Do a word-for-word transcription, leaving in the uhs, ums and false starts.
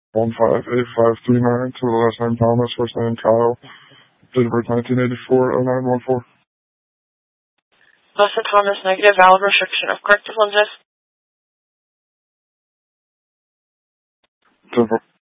one five eight five three nine to the last name Thomas, first name Kyle, date of birth nineteen eighty-four, oh nine one four. Lesson Thomas, negative, valid restriction of corrective lenses. ten four.